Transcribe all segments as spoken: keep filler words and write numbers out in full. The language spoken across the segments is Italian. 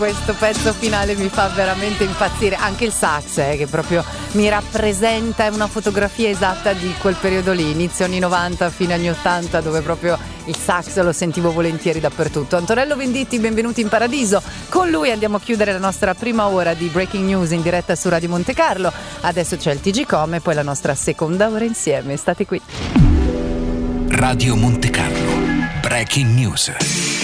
Questo pezzo finale mi fa veramente impazzire, anche il sax eh, che proprio mi rappresenta, è una fotografia esatta di quel periodo lì, inizio anni novanta fino agli ottanta, dove proprio il sax lo sentivo volentieri dappertutto. Antonello Venditti, benvenuti in paradiso, con lui andiamo a chiudere la nostra prima ora di Breaking News in diretta su Radio Monte Carlo, adesso c'è il T G Com e poi la nostra seconda ora insieme, state qui. Radio Monte Carlo, Breaking News.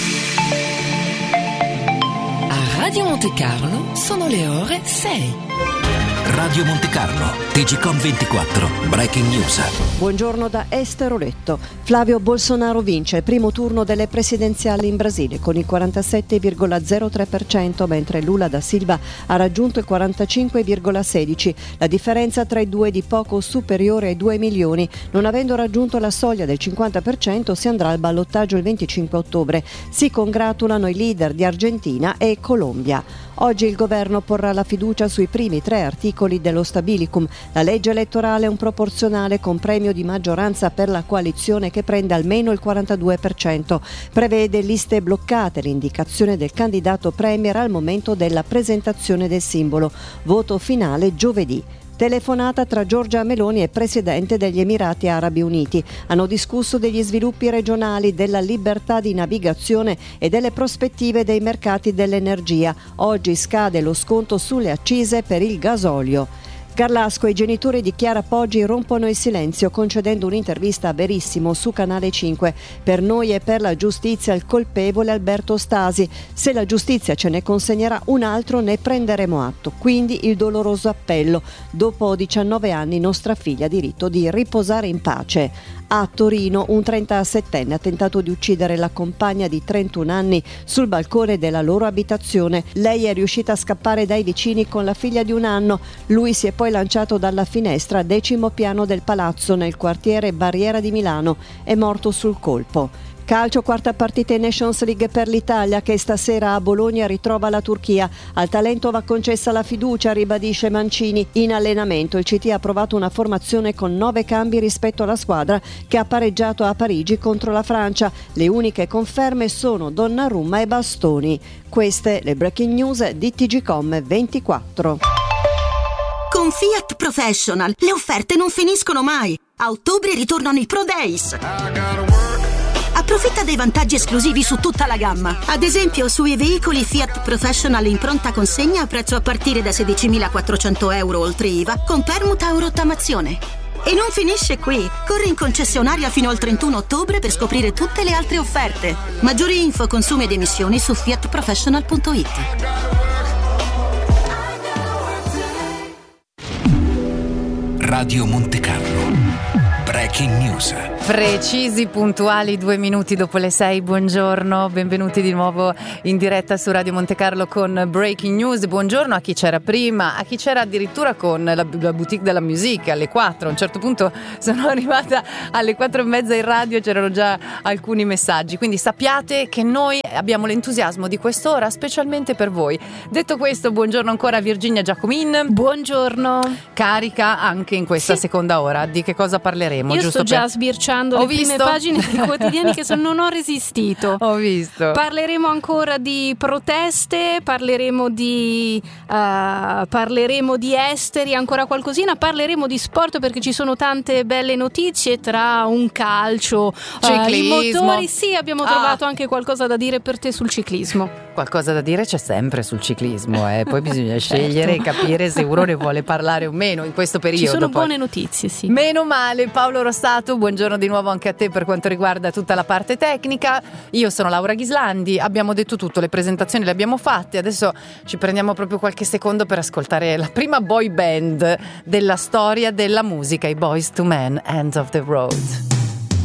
Radio Monte Carlo sono le ore sei. Radio Monte Carlo, T G Com ventiquattro, Breaking News. Buongiorno da Esther Oletto. Flavio Bolsonaro vince il primo turno delle presidenziali in Brasile con il quarantasette virgola zero tre per cento, mentre Lula da Silva ha raggiunto il quarantacinque virgola sedici per cento. La differenza tra i due è di poco superiore ai due milioni. Non avendo raggiunto la soglia del cinquanta per cento si andrà al ballottaggio il venticinque ottobre. Si congratulano i leader di Argentina e Colombia. Oggi il governo porrà la fiducia sui primi tre articoli dello Stabilicum. La legge elettorale è un proporzionale con premio di maggioranza per la coalizione che prende almeno il quarantadue per cento. Prevede liste bloccate, l'indicazione del candidato premier al momento della presentazione del simbolo. Voto finale giovedì. Telefonata tra Giorgia Meloni e Presidente degli Emirati Arabi Uniti. Hanno discusso degli sviluppi regionali, della libertà di navigazione e delle prospettive dei mercati dell'energia. Oggi scade lo sconto sulle accise per il gasolio. Garlasco e i genitori di Chiara Poggi rompono il silenzio concedendo un'intervista a Verissimo su Canale cinque. Per noi e per la giustizia il colpevole Alberto Stasi. Se la giustizia ce ne consegnerà un altro ne prenderemo atto. Quindi il doloroso appello. Dopo diciannove anni nostra figlia ha diritto di riposare in pace. A Torino un trentasettenne ha tentato di uccidere la compagna di trentuno anni sul balcone della loro abitazione. Lei è riuscita a scappare dai vicini con la figlia di un anno. Lui si è poi lanciato dalla finestra, decimo piano del palazzo nel quartiere Barriera di Milano. È morto sul colpo. Calcio, quarta partita in Nations League per l'Italia che stasera a Bologna ritrova la Turchia. Al talento va concessa la fiducia, ribadisce Mancini. In allenamento il C T ha provato una formazione con nove cambi rispetto alla squadra che ha pareggiato a Parigi contro la Francia. Le uniche conferme sono Donnarumma e Bastoni. Queste le breaking news di T G Com ventiquattro. Con Fiat Professional le offerte non finiscono mai. A ottobre ritornano i Pro Days. Approfitta dei vantaggi esclusivi su tutta la gamma. Ad esempio, sui veicoli Fiat Professional in pronta consegna a prezzo a partire da sedicimilaquattrocento euro oltre I V A con permuta o rottamazione. E non finisce qui. Corri in concessionaria fino al trentuno ottobre per scoprire tutte le altre offerte. Maggiori info, consumi ed emissioni su fiat professional punto it. Radio Monte Carlo, Breaking News. Precisi, puntuali, due minuti dopo le sei, buongiorno, benvenuti di nuovo in diretta su Radio Monte Carlo con Breaking News. Buongiorno a chi c'era prima, a chi c'era addirittura con la, la boutique della musica alle quattro. A un certo punto sono arrivata alle quattro e mezza in radio, c'erano già alcuni messaggi, quindi sappiate che noi abbiamo l'entusiasmo di quest'ora specialmente per voi. Detto questo, buongiorno ancora a Virginia Giacomin. Buongiorno. Carica anche in questa sì. seconda ora. Di che cosa parleremo? Io giusto sto già per... sbirciando Ho le visto? prime pagine dei quotidiani che sono, non ho resistito. Ho visto. Parleremo ancora di proteste, parleremo di uh, parleremo di esteri, ancora qualcosina, parleremo di sport perché ci sono tante belle notizie tra un calcio, ciclismo. Uh, i motori, sì, abbiamo ah. trovato anche qualcosa da dire per te sul ciclismo. Qualcosa da dire c'è sempre sul ciclismo, eh. Poi bisogna scegliere e capire se uno ne vuole parlare o meno in questo periodo. Ci sono poi. buone notizie, sì. Meno male. Paolo Rossato, buongiorno di nuovo anche a te per quanto riguarda tutta la parte tecnica. Io sono Laura Ghislandi, abbiamo detto tutto, le presentazioni le abbiamo fatte, adesso ci prendiamo proprio qualche secondo per ascoltare la prima boy band della storia della musica, i Boyz two Men, End of the Road.